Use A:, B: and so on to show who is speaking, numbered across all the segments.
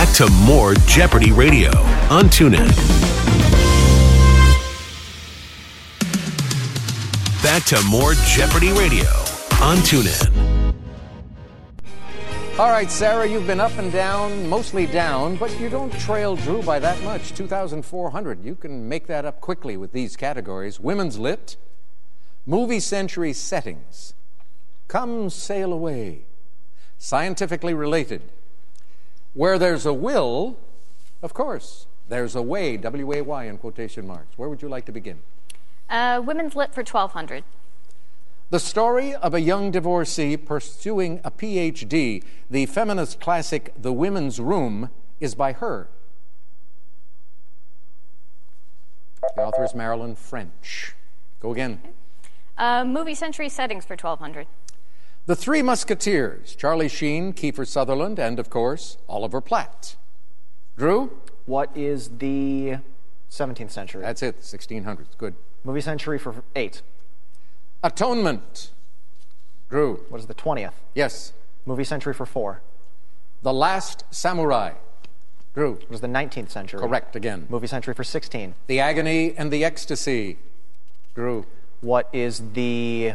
A: Back to more Jeopardy Radio on TuneIn. Back to more Jeopardy Radio on TuneIn.
B: All right, Sarah, you've been up and down, mostly down, but you don't trail Drew by that much, 2,400. You can make that up quickly with these categories. Women's Lit, Movie Century Settings, Come Sail Away, Scientifically Related, Where There's a Will, of course, there's a way, W-A-Y in quotation marks. Where would you like to begin?
C: Women's Lit for 1,200.
B: The story of a young divorcee pursuing a Ph.D., the feminist classic The Women's Room, is by her. The author is Marilyn French. Go again.
C: Movie Century Settings for 1,200.
B: The Three Musketeers, Charlie Sheen, Kiefer Sutherland, and, of course, Oliver Platt. Drew?
D: What is the 17th century?
B: That's it, 1600s. Good.
D: Movie Century for 8.
B: Atonement. Drew?
D: What is the 20th?
B: Yes.
D: Movie Century for 4.
B: The Last Samurai. Drew?
D: What is the 19th century?
B: Correct again.
D: Movie Century for 16.
B: The Agony and the Ecstasy. Drew?
D: What is the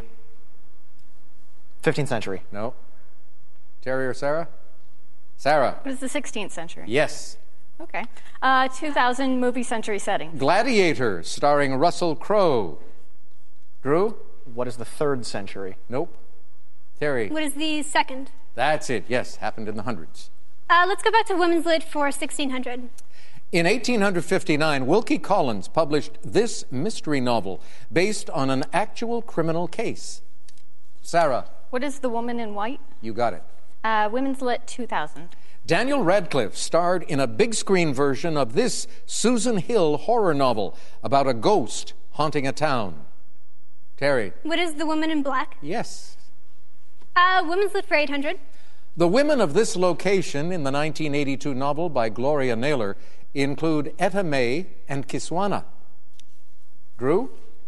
D: 15th century?
B: No. Terry or Sarah? Sarah?
C: What is the 16th century?
B: Yes.
C: Okay. 2,000 Movie Century Settings.
B: Gladiator, starring Russell Crowe. Drew?
D: What is the 3rd century?
B: Nope. Terry?
E: What is the 2nd?
B: That's it, yes. Happened in the hundreds.
E: Let's go back to Women's Lit for 1,600.
B: In 1859, Wilkie Collins published this mystery novel based on an actual criminal case. Sarah?
C: What is The Woman in White?
B: You got it.
C: Women's Lit 2,000.
B: Daniel Radcliffe starred in a big screen version of this Susan Hill horror novel about a ghost haunting a town. Terry?
E: What is The Woman in Black?
B: Yes.
E: Women's Lit for 800.
B: The women of this location in the 1982 novel by Gloria Naylor include Etta May and Kiswana. Drew?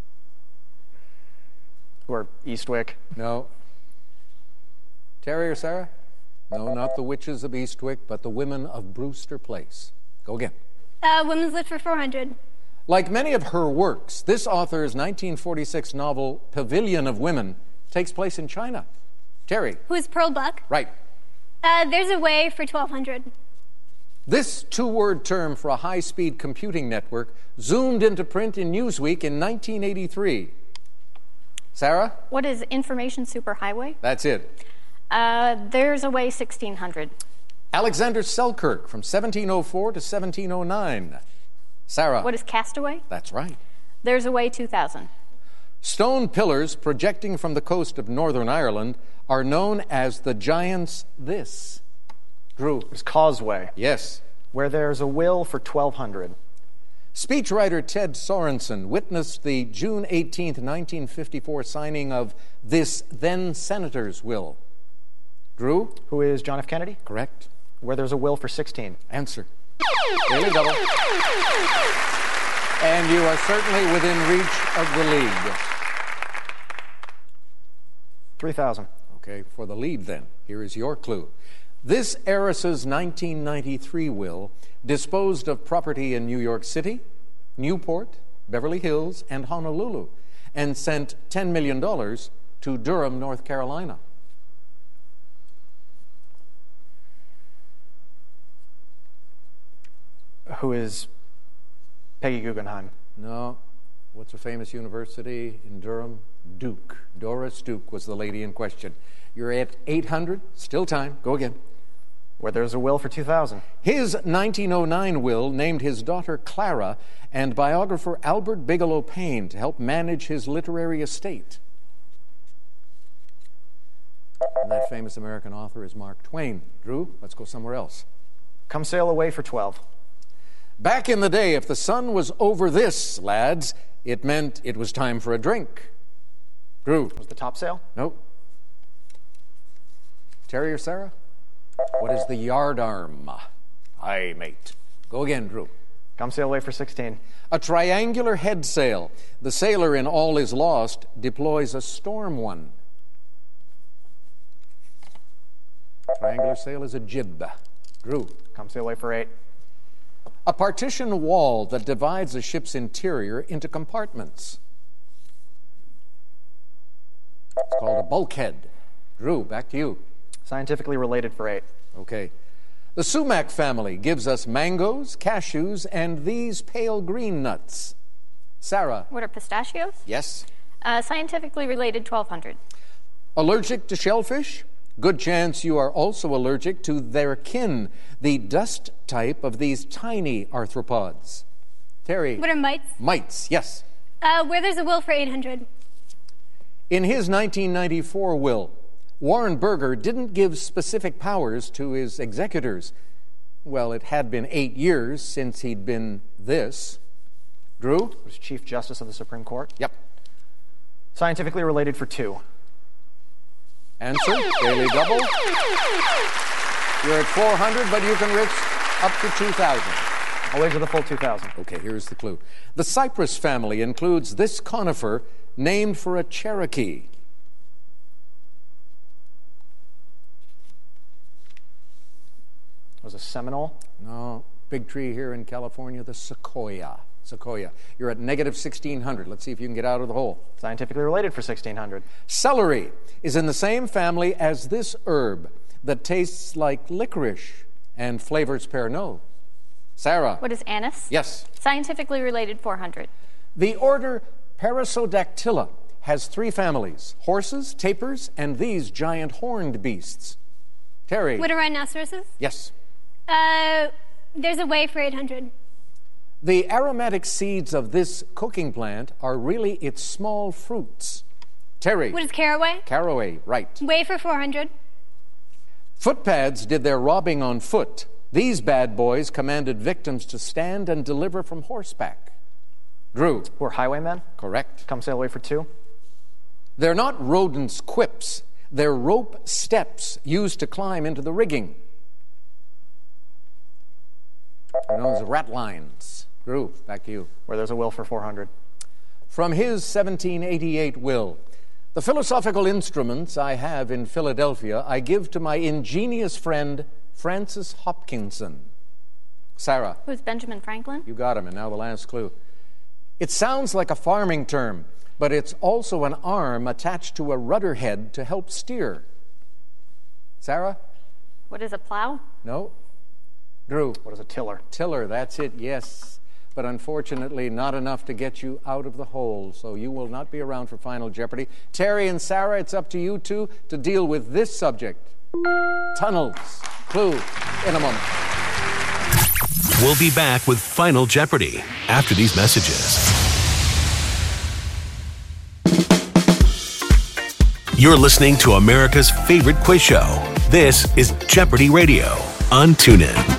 D: Or Eastwick?
B: No. Terry or Sarah? No, not the witches of Eastwick, but the women of Brewster Place. Go again.
E: Women's Lit for 400.
B: Like many of her works, this author's 1946 novel, Pavilion of Women, takes place in China. Terry?
E: Who is Pearl Buck?
B: Right.
E: There's a Way for 1,200.
B: This two-word term for a high-speed computing network zoomed into print in Newsweek in 1983. Sarah?
C: What is Information Superhighway?
B: That's it.
C: There's a Way 1,600.
B: Alexander Selkirk from 1704 to 1709. Sarah?
C: What is Castaway?
B: That's right.
C: There's a Way 2,000.
B: Stone pillars projecting from the coast of Northern Ireland are known as the Giants' This. Drew?
D: It's Causeway.
B: Yes.
D: Where There's a Will for 1,200.
B: Speechwriter Ted Sorensen witnessed the June 18, 1954 signing of this then-Senator's will. Drew?
D: Who is John F. Kennedy?
B: Correct.
D: Where There's a Will for 16.
B: Answer. Daily double. And you are certainly within reach of the lead.
D: 3,000.
B: Okay, for the lead then, here is your clue. This heiress's 1993 will disposed of property in New York City, Newport, Beverly Hills, and Honolulu, and sent $10 million to Durham, North Carolina.
D: Who is Peggy Guggenheim?
B: No. What's a famous university in Durham? Duke. Doris Duke was the lady in question. You're at 800. Still time. Go again.
D: Where There's a Will for 2,000.
B: His 1909 will named his daughter Clara and biographer Albert Bigelow Payne to help manage his literary estate. And that famous American author is Mark Twain. Drew, let's go somewhere else.
D: Come Sail Away for 12.
B: Back in the day, if the sun was over this, lads, it meant it was time for a drink. Drew.
D: Was the Topsail?
B: Nope. Terry or Sarah? What is the yardarm? Aye, mate. Go again, Drew.
D: Come Sail Away for 16.
B: A triangular head sail. The sailor in All Is Lost deploys a storm one. Triangular sail is a jib. Drew.
D: Come sail away for 8.
B: A partition wall that divides a ship's interior into compartments. It's called a bulkhead. Drew, back to you.
D: Scientifically related for 8.
B: Okay. The sumac family gives us mangoes, cashews, and these pale green nuts. Sarah.
C: What are pistachios?
B: Yes.
C: Scientifically related, 1200.
B: Allergic to shellfish? Good chance you are also allergic to their kin, the dust type of these tiny arthropods. Terry.
E: What are mites?
B: Mites, yes.
E: Where there's a will for 800.
B: In his 1994 will, Warren Burger didn't give specific powers to his executors. Well, it had been 8 years since he'd been this. Drew?
D: Was Chief Justice of the Supreme Court.
B: Yep.
D: Scientifically related for 2.
B: Answer, daily double. You're at 400, but you can reach up to 2,000.
D: I'll wager the full 2,000.
B: Okay, here's the clue. The cypress family includes this conifer named for a Cherokee.
D: Was a Seminole.
B: No, big tree here in California, the sequoia. Sequoia. You're at negative 1,600. Let's see if you can get out of the hole.
D: Scientifically related for 1,600.
B: Celery is in the same family as this herb that tastes like licorice and flavors Pernod. Sarah.
C: What is anise?
B: Yes.
C: Scientifically related, 400.
B: The order Perissodactyla has 3 families: horses, tapirs, and these giant horned beasts. Terry.
E: What are rhinoceroses?
B: Yes.
E: There's a way for 800.
B: The aromatic seeds of this cooking plant are really its small fruits. Terry.
E: What is caraway?
B: Caraway, right.
E: Way for 400.
B: Footpads did their robbing on foot. These bad boys commanded victims to stand and deliver from horseback. Drew.
D: Who are highwaymen.
B: Correct.
D: Come sail away for 2.
B: They're not rodents' quips. They're rope steps used to climb into the rigging. They're known as rat lines. Drew, back to you.
D: Where there's a will for 400.
B: From his 1788 will, the philosophical instruments I have in Philadelphia I give to my ingenious friend Francis Hopkinson. Sarah.
C: Who's Benjamin Franklin?
B: You got him, and now the last clue. It sounds like a farming term, but it's also an arm attached to a rudder head to help steer. Sarah?
C: What is a plow?
B: No. Drew?
D: What is a tiller?
B: Tiller, that's it, yes. But unfortunately, not enough to get you out of the hole, so you will not be around for Final Jeopardy. Terry and Sarah, it's up to you two to deal with this subject. Tunnels. Clue in a moment.
A: We'll be back with Final Jeopardy after these messages. You're listening to America's favorite quiz show. This is Jeopardy Radio on TuneIn.